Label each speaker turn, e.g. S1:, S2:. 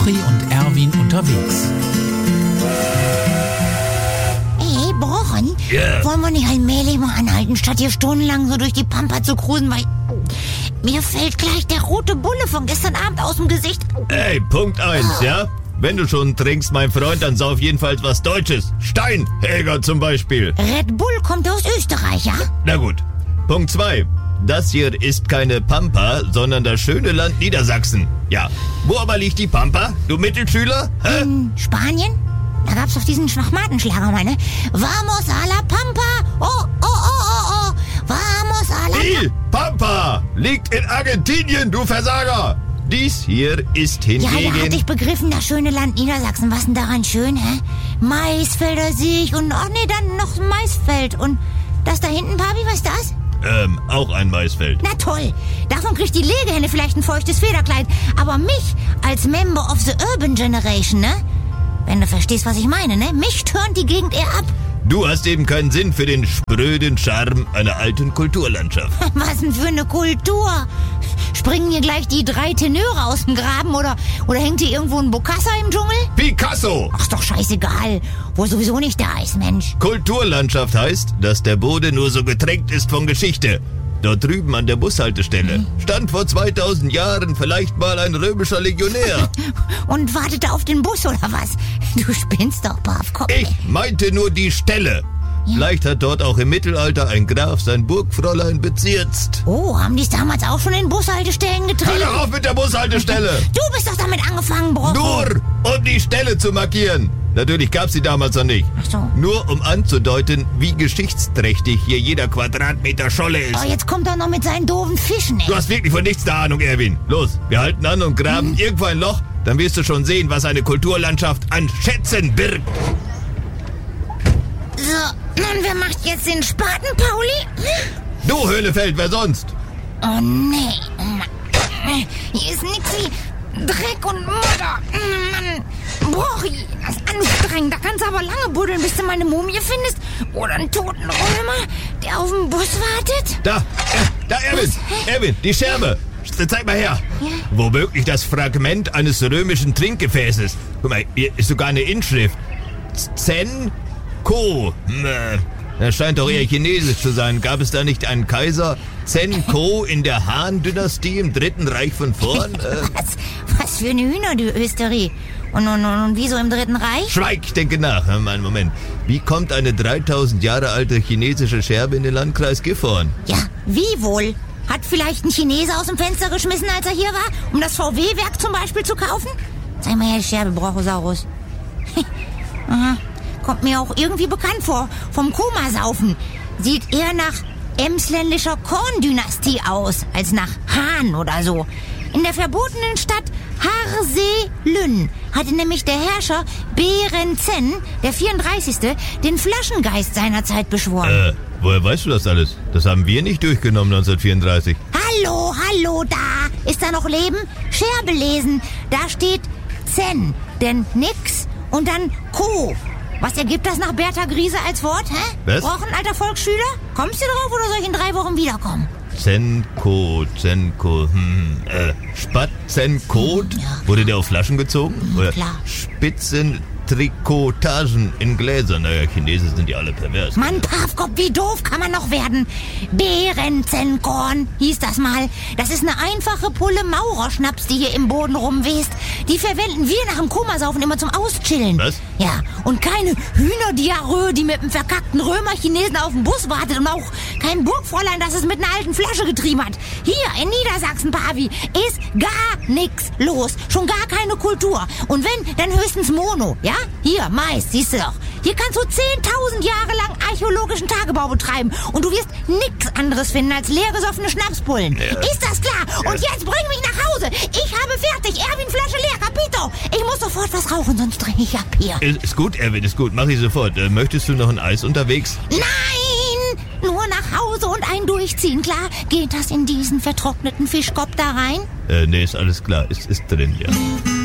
S1: Brochi und Erwin unterwegs.
S2: Hey, Brochen,
S3: Ja.
S2: wollen wir nicht allmählich mal anhalten, statt hier stundenlang so durch die Pampa zu cruisen, weil mir fällt gleich der rote Bulle von gestern Abend aus dem Gesicht.
S3: Ey, Punkt 1, ja? Wenn du schon trinkst, mein Freund, dann sauf jedenfalls was Deutsches. Steinhäger zum Beispiel.
S2: Red Bull kommt aus Österreich, ja?
S3: Na gut. Punkt 2. Das hier ist keine Pampa, sondern das schöne Land Niedersachsen. Ja. Wo aber liegt die Pampa, du Mittelschüler? Hä?
S2: In Spanien? Da gab's doch diesen Schwachmatenschlager, meine. Vamos a la Pampa! Oh, oh, oh, oh, oh! Vamos a la
S3: Die Pampa liegt in Argentinien, du Versager. Dies hier ist
S2: Ja, da hatte
S3: hingegen...
S2: ich begriffen, das schöne Land Niedersachsen. Was denn daran schön, hä? Maisfelder sehe ich und, ach nee, dann noch ein Maisfeld. Und das da hinten, Papi, was ist das?
S3: auch ein Maisfeld.
S2: Na toll, davon kriegt die Legehenne vielleicht ein feuchtes Federkleid. Aber mich als Member of the Urban Generation, ne? Wenn du verstehst, was ich meine, ne? Mich turnt die Gegend eher ab.
S3: Du hast eben keinen Sinn für den spröden Charme einer alten Kulturlandschaft.
S2: Was denn für eine Kultur? Springen hier gleich die 3 Tenöre aus dem Graben oder hängt hier irgendwo ein Bokassa im Dschungel?
S3: Picasso!
S2: Ach, ist doch scheißegal, wo er sowieso nicht da ist, Mensch.
S3: Kulturlandschaft heißt, dass der Boden nur so getränkt ist von Geschichte. Dort drüben an der Bushaltestelle stand vor 2000 Jahren vielleicht mal ein römischer Legionär.
S2: Und wartete auf den Bus oder was? Du spinnst doch, Pav, komm.
S3: Ich meinte nur die Stelle. Vielleicht hat dort auch im Mittelalter ein Graf sein Burgfräulein bezirzt.
S2: Oh, haben die es damals auch schon in Bushaltestellen
S3: Hör
S2: getrieben?
S3: doch auf mit der Bushaltestelle!
S2: Du bist doch damit angefangen, Brocho.
S3: Nur um die Stelle zu markieren. Natürlich gab's sie damals noch nicht.
S2: Ach so.
S3: Nur um anzudeuten, wie geschichtsträchtig hier jeder Quadratmeter Scholle ist.
S2: Oh, jetzt kommt er noch mit seinen doofen Fischen, ey.
S3: Du hast wirklich von nichts eine Ahnung, Erwin. Los, wir halten an und graben irgendwo ein Loch, dann wirst du schon sehen, was eine Kulturlandschaft an Schätzen birgt.
S2: So, und wer macht jetzt den Spaten, Pauli?
S3: Du, Höhlefeld, wer sonst?
S2: Oh, nee. Oh, Mann. Hier ist nix wie Dreck und Mutter. Mann. Brochi, das ist anstrengend. Da kannst du aber lange buddeln, bis du meine Mumie findest. Oder einen toten Römer, der auf den Bus wartet.
S3: Da, Erwin, Erwin, die Scherbe. Zeig mal her.
S2: Ja.
S3: Womöglich das Fragment eines römischen Trinkgefäßes. Guck mal, hier ist sogar eine Inschrift. Zen-Ko. Das scheint doch eher chinesisch zu sein. Gab es da nicht einen Kaiser Zen-Ko in der Han-Dynastie im Dritten Reich von vorn?
S2: Was für eine Hühner, du Österi. Und wieso im Dritten Reich?
S3: Schweig, ich denke nach. Einen Moment. Wie kommt eine 3000 Jahre alte chinesische Scherbe in den Landkreis Gifhorn?
S2: Ja, wie wohl? Hat vielleicht ein Chinese aus dem Fenster geschmissen, als er hier war, um das VW-Werk zum Beispiel zu kaufen? Zeig mal her die Scherbe, Brochosaurus. Aha. Kommt mir auch irgendwie bekannt vor. Vom Komasaufen. Sieht eher nach emsländischer Korn-Dynastie aus, als nach Han oder so. In der verbotenen Stadt Harsee-Lünn hatte nämlich der Herrscher Berentzen, der 34., den Flaschengeist seiner Zeit beschworen.
S3: Woher weißt du das alles? Das haben wir nicht durchgenommen 1934.
S2: Hallo, da! Ist da noch Leben? Scherbe lesen. Da steht Zen, denn nix und dann Ko. Was ergibt das nach Bertha Griese als Wort, hä?
S3: Was?
S2: Braucht ein alter Volksschüler? Kommst du drauf oder soll ich in 3 Wochen wiederkommen?
S3: Zenko. Spatzenkot?
S2: Ja.
S3: Wurde der auf Flaschen gezogen? Oder
S2: klar.
S3: Spitzentrikotagen in Gläsern? Naja, Chinesen sind ja alle pervers.
S2: Mann, Pavkop, wie doof kann man noch werden? Berenzenkorn hieß das mal. Das ist eine einfache Pulle Maurerschnaps, die hier im Boden rumwest. Die verwenden wir nach dem Komasaufen immer zum Auschillen.
S3: Was?
S2: Ja, und keine Hühnerdiarrhoe, die mit einem verkackten Römer-Chinesen auf dem Bus wartet und auch kein Burgfräulein, das es mit einer alten Flasche getrieben hat. Hier in Niedersachsen, Pavi, ist gar nix los. Schon gar keine Kultur. Und wenn, dann höchstens Mono, ja? Hier, Mais, siehst du doch. Hier kannst du 10.000 Jahre lang archäologischen Tagebau betreiben und du wirst nix anderes finden als leergesoffene Schnapsbullen. Ja. Ist das klar? Ja. Und jetzt bring mich nach Hause. Ich habe fertig. Erwin, Flasche leer. Capito. Ich muss sofort was rauchen, sonst drehe ich ab hier.
S3: Ist gut, Erwin, ist gut. Mach ich sofort. Möchtest du noch ein Eis unterwegs?
S2: Nein! Nur nach Hause und ein Durchziehen, klar? Geht das in diesen vertrockneten Fischkopf da rein?
S3: Nee, ist alles klar. Ist drin, ja.